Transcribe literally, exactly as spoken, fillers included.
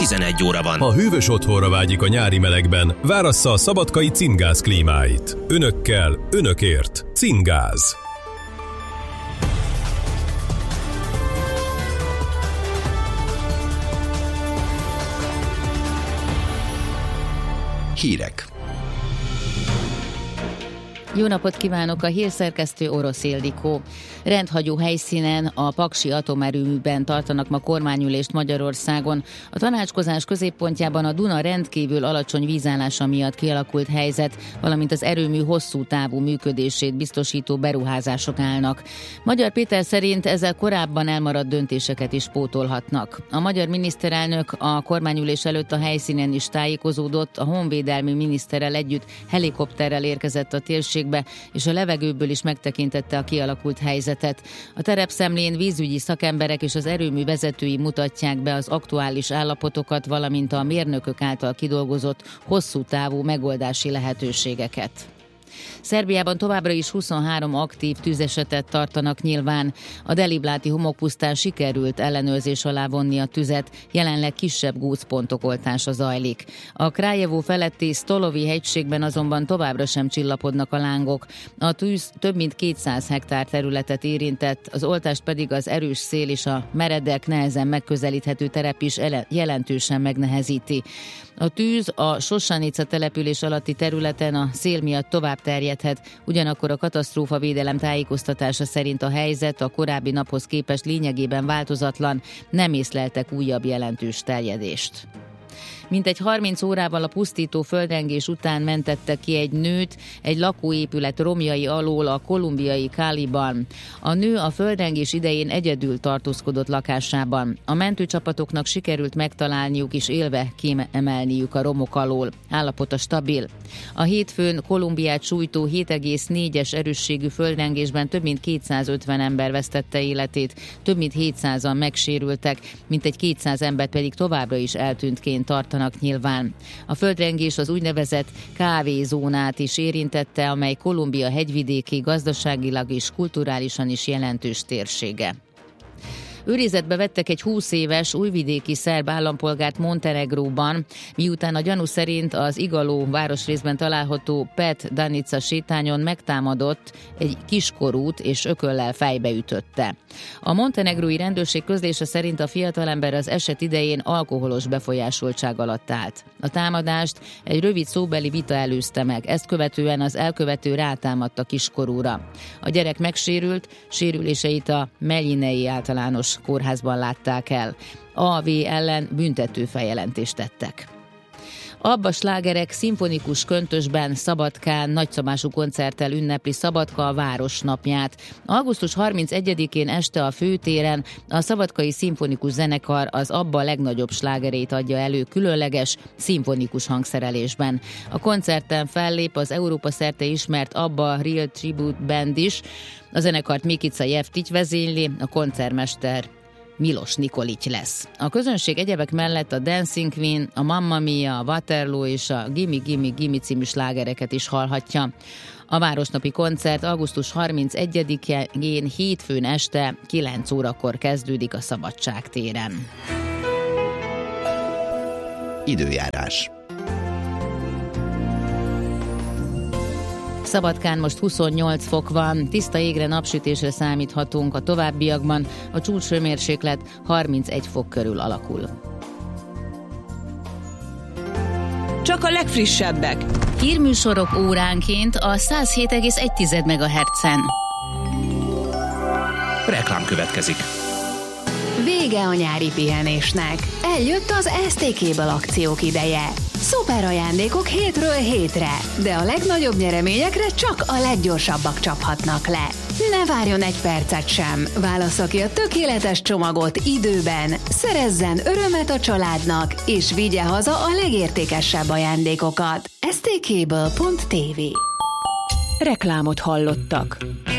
tizenegy óra van. Ha hűvös otthonra vágyik a nyári melegben, várassza a szabadkai Cimgáz klímáit. Önökkel, önökért. Cimgáz. Hírek. Jó napot kívánok, a hírszerkesztő Orosz Ildikó. Rendhagyó helyszínen, a Paksi atomerőműben tartanak ma kormányülést Magyarországon. A tanácskozás középpontjában a Duna rendkívül alacsony vízállása miatt kialakult helyzet, valamint az erőmű hosszú távú működését biztosító beruházások állnak. Magyar Péter szerint ezzel korábban elmaradt döntéseket is pótolhatnak. A magyar miniszterelnök a kormányülés előtt a helyszínen is tájékozódott, a honvédelmi miniszterrel együtt helikopterrel érkezett a térségbe, és a levegőből is megtekintette a kialakult helyzetet. A terepszemlén vízügyi szakemberek és az erőmű vezetői mutatják be az aktuális állapotokat, valamint a mérnökök által kidolgozott hosszú távú megoldási lehetőségeket. Szerbiában továbbra is huszonhárom aktív tűzesetet tartanak nyilván. A Delibláti homokpusztán sikerült ellenőrzés alá vonni a tüzet, jelenleg kisebb gócpontok oltása zajlik. A Krályevo feletti Stolovi hegységben azonban továbbra sem csillapodnak a lángok. A tűz több mint kétszáz hektár területet érintett, az oltást pedig az erős szél és a meredek, nehezen megközelíthető terep is jelentősen megnehezíti. A tűz a Sosanica település alatti területen a szél miatt tovább terjedhet, ugyanakkor a katasztrófavédelem tájékoztatása szerint a helyzet a korábbi naphoz képest lényegében változatlan, nem észleltek újabb jelentős terjedést. Mintegy harminc órával a pusztító földrengés után mentette ki egy nőt egy lakóépület romjai alól a kolumbiai Caliban. A nő a földrengés idején egyedül tartózkodott lakásában. A mentőcsapatoknak sikerült megtalálniuk és élve kiemelniük a romok alól. Állapota stabil. A hétfőn Kolumbiát sújtó hét egész négyes erősségű földrengésben több mint kétszázötven ember vesztette életét, több mint hétszázan megsérültek, mintegy kétszáz ember pedig továbbra is eltűntként tartanak nyilván. A földrengés az úgynevezett kávézónát is érintette, amely Kolumbia hegyvidéki gazdaságilag és kulturálisan is jelentős térsége. Őrizetbe vettek egy húsz éves újvidéki szerb állampolgárt Montenegróban, miután a gyanú szerint az Igaló városrészben található Pet Danica sétányon megtámadott egy kiskorút és ököllel fejbe ütötte. A montenegrói rendőrség közlése szerint a fiatalember az eset idején alkoholos befolyásoltság alatt állt. A támadást egy rövid szóbeli vita előzte meg, ezt követően az elkövető rátámadt a kiskorúra. A gyerek megsérült, sérüléseit a Melinei általános kórházban látták el. á vé ellen büntető feljelentést tettek. Abba slágerek szimfonikus köntösben Szabadkán nagyszabású koncerttel ünnepli Szabadka a városnapját. augusztus harmincegyedikén este a főtéren a szabadkai szimfonikus zenekar az Abba legnagyobb slágerét adja elő különleges szimfonikus hangszerelésben. A koncerten fellép az Európa szerte ismert Abba Real Tribute Band is. A zenekart Mikica Jeftigy vezényli, a koncertmester Milos Nikolic lesz. A közönség egyebek mellett a Dancing Queen, a Mamma Mia, a Waterloo és a Gimme Gimme Gimme című slágereket is hallhatja. A városnapi koncert augusztus harmincegyedikén hétfőn este kilenc órakor kezdődik a Szabadság téren. Időjárás. Szabadkán most huszonnyolc fok van, tiszta égre, napsütésre számíthatunk, a továbbiakban a csúcshőmérséklet harmincegy fok körül alakul. Csak a legfrissebbek. Hírműsorok óránként a száz hét egész egy megahertzen. Reklám következik. Vége a nyári pihenésnek. Eljött az es té Cable akciók ideje. Szuper ajándékok hétről hétre, de a legnagyobb nyereményekre csak a leggyorsabbak csaphatnak le. Ne várjon egy percet sem, válassza ki a tökéletes csomagot időben, szerezzen örömet a családnak, és vigye haza a legértékesebb ajándékokat. es té cable pont té vé. Reklámot hallottak.